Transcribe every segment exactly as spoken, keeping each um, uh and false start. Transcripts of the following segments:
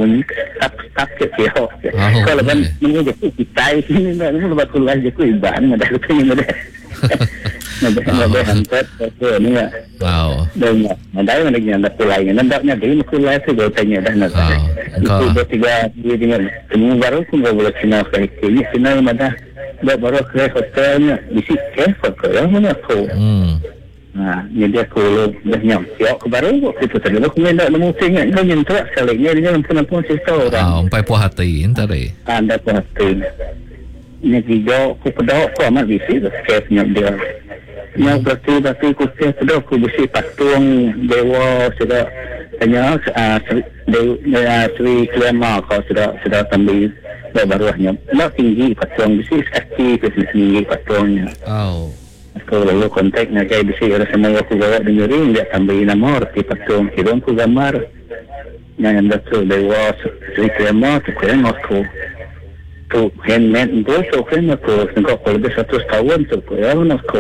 mình tắt tắt cái kiểu kalau kan menurut aku kita ini nak mula betul aja aku iban ada tu yang ada ada ada hantar tu ni ya wow dan ada mana yang ada pulai nandaknya dia pulai tu dia tanya dah nak itu bertiga dia dengan temu baru pun boleh kena sekali ini kena mana dah baru ke hotelnya bisi ke hotel mana tu nah jadi aku dah nyampe ke baru itu tadi aku nak nemu tengok kau yang terak sekali ni dia pun pun cerita orang ah umpai puas hati entar eh anda puas hati ni video aku pedok aku amat bisi kesnya dia yang berarti berarti aku pedok aku bisi patung dewa sudah tanya dewa Sri Klema kau sudah sudah tambah barunya nak tinggi patung bisi sakti ke tinggi patungnya oh aku lalu kontak nak kayak bisi ada semua aku bawa dengerin dia tambahin nama arti patung kira aku gambar yang ada tu dewa Sri Klema tu keren aku tu handmade itu tu keren aku tengok kalau lebih satu tahun tu keren aku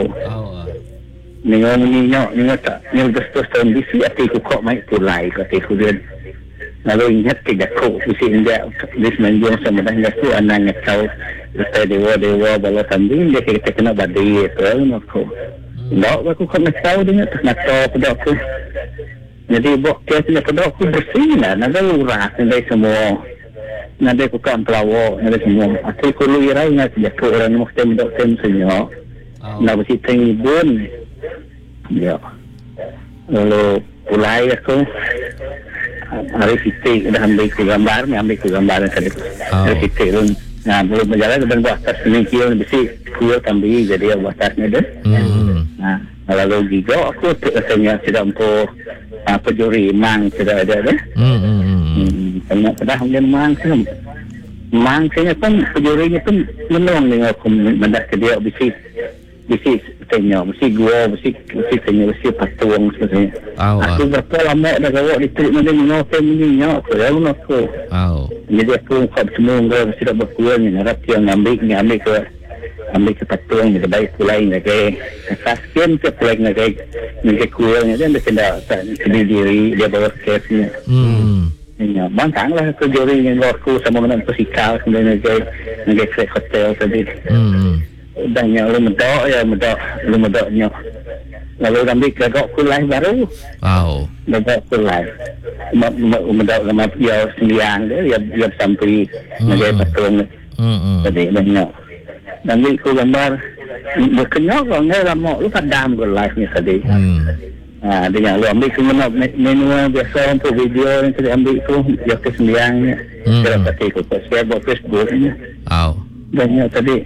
Ningo ninyo ningo tak ningo gusto tahun bisi ati ko kok mai pulai ko ati ko din lalu ingat tidak ko bisi india bis menjong sama dah tu anaknya kau kita dewa dewa bala kambing dia kita kena badai tu aku ndak aku kena tahu dia nak tahu pada aku jadi bok dia pada aku bersih lah nak lurah dari semua nanti aku kan pelawo nanti semua ati ko lu irai nak dia ko orang mesti mendak tem senyo nak bisi tinggi bun ya lalu pulai aku hari kita dah ambil ke gambar ni ambil ke gambar tadi hari kita pun nah belum berjalan dan buat atas ni kira besi kuil tambah jadi buat atasnya deh nah lalu juga aku rasanya tidak untuk apa juri mang tidak ada deh karena pada hamil mang sih mang sih pun pejurinya pun menong dengan aku mendak ke dia besi bisi tanya bisi gua bisi bisi tanya bisi patung sebenarnya aku berapa lama dah gawak di trip mana ni ngopi ni nyok aku dah nak aku jadi aku kau semua gua mesti dah berkuat ni harap dia ambil ni ambil ke ambil ke patung ni baik pulai ni ke kasken ke pulai ni ke ni ke kuil ni dia kena sendiri diri dia bawa kesnya hmm ya bantang lah aku juri ni aku sama dengan pesikal kemudian ke ni ke hotel tadi hmm dan yang lu medok ya medok lu medoknya lalu ambil gagak kulai baru wow gagak kulai medok sama dia sembiang dia dia sampai menjadi patung jadi banyak dan ni ku gambar berkenyok orang lama lu padam kulai ni tadi ah dia lu ambil semua menu biasa untuk video yang kita ambil tu dia ke sembiang dia pakai ku share buat Facebook ni wow banyak tadi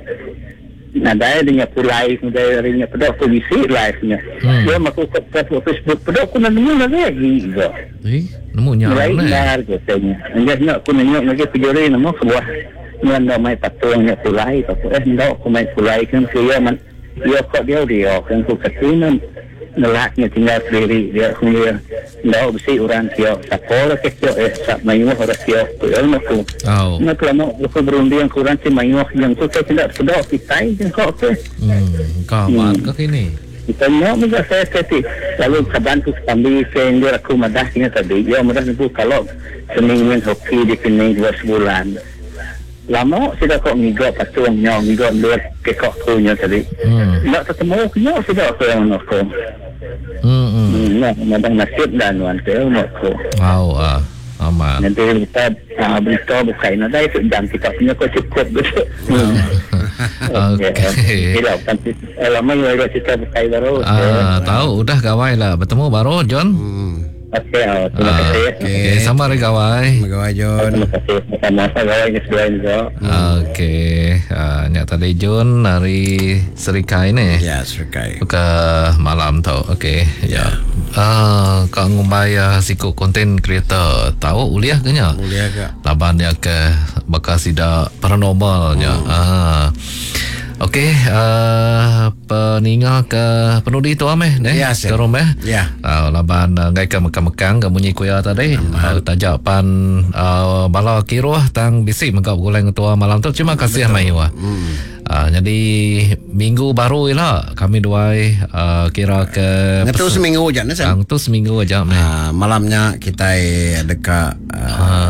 nah dia dengan pulai dia dengan pedok aku visi live-nya dia maku kat Facebook pedok aku nak nemu lagi juga eh nemu nyang nah katanya enggak nak aku nengok lagi pejori nama sebuah yang nak mai patungnya pulai tapi eh ndak aku mai pulai kan dia man dia kok dia dia kan aku katinan nelaknya tinggal sendiri dia kemudian ndak besi orang dia sapor ke dia eh sap mayu orang dia tu yang aku oh nak lama aku berunding kurang si mayu yang tu saya tidak sedap kita yang kok ke hmm kawan ke kini kita nak juga saya kata lalu kaban tu sambil sendiri aku madah ini tadi dia madah itu kalau seminggu hoki di sini dua sebulan lama sudah kok migok patung nyong migok luar ke kok punya tadi nak ketemu nyong sudah aku yang aku Hmm, hmm. Nah, memang nasib dan wanita aku. Wow, ah, aman. Nanti kita uh, berita bukain ada itu dan kita punya kok cukup betul. Okey. Tidak, nanti lama juga kita bukain baru. Ah, tahu, udah gawai lah. Bertemu baru, John. Hmm. Okey, oh, terima ah, kasih. Okey, okay. Sama hari gawai. Gawai John. Terima kasih. Sama-sama gawai ni sudah juga. Okey, ah, nyak tadi John hari Serikai ni. Ya, Serikai. Ke malam tau. Okey, ya. Ah, kau ngumbai siku konten creator tahu uliah ke nya? Uliah ke. Laban dia ke bakal sida paranormalnya. Hmm. Ah. Okey, uh, peninggal ke penudi tu ameh deh. Ya, ke rumah. Ya. Uh, laban uh, ngai ke mekang-mekang ke bunyi kuya tadi. Uh, tajapan uh, bala kiruh tang bisi mengkau goleng tua malam tu. Terima kasih Mayua. Hmm. Uh, jadi minggu baru lah kami dua uh, kira ke itu seminggu aja nih. Itu seminggu aja. Uh, malamnya kita dekat uh, uh,